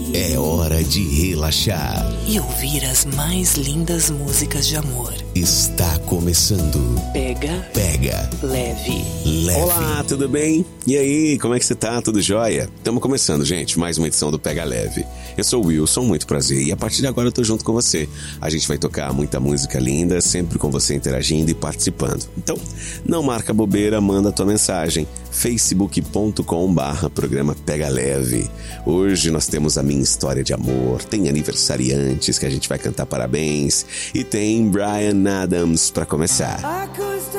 É hora de relaxar e ouvir as mais lindas músicas de amor. Está começando. Pega Leve. Olá, tudo bem? E aí, como é que você tá? Tudo jóia? Estamos começando, gente, mais uma edição do Pega Leve. Eu sou o Wilson, muito prazer, e a partir de agora eu tô junto com você. A gente vai tocar muita música linda, sempre com você interagindo e participando. Então, não marca bobeira, manda tua mensagem. facebook.com/programa Pega Leve. Hoje nós temos a minha história de amor, tem aniversariantes que a gente vai cantar parabéns e tem Bryan Adams para começar.